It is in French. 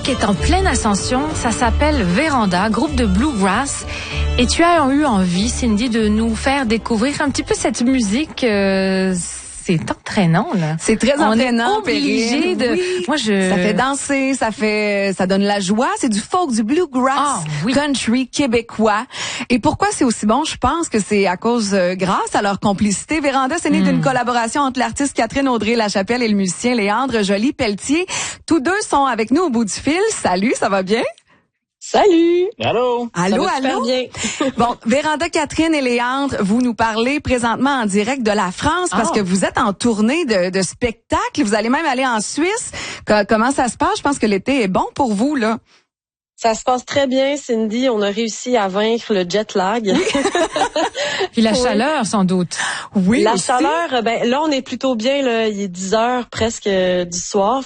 qui est en pleine ascension. Ça s'appelle Véranda, groupe de bluegrass. Et tu as eu envie, Cindy, de nous faire découvrir un petit peu cette musique. C'est entraînant, là. C'est très entraînant. On est obligé de... Oui. Moi, Ça fait danser, ça donne la joie. C'est du folk, du bluegrass, country québécois. Et pourquoi c'est aussi bon? Je pense que c'est à cause, grâce à leur complicité. Véranda, c'est né d'une collaboration entre l'artiste Catherine Audrey-Lachapelle et le musicien Léandre Joly-Pelletier. Tous deux sont avec nous au bout du fil. Salut, ça va bien? Salut! Allô? Allô, ça va super bien. Bon, Véranda, Catherine et Léandre, vous nous parlez présentement en direct de la France parce que vous êtes en tournée de spectacle. Vous allez même aller en Suisse. Comment ça se passe? Je pense que l'été est bon pour vous, là. Ça se passe très bien, Cindy. On a réussi à vaincre le jet lag. Puis la chaleur, sans doute. Oui, la aussi. chaleur, là, on est plutôt bien, là. Il est 10 heures presque du soir.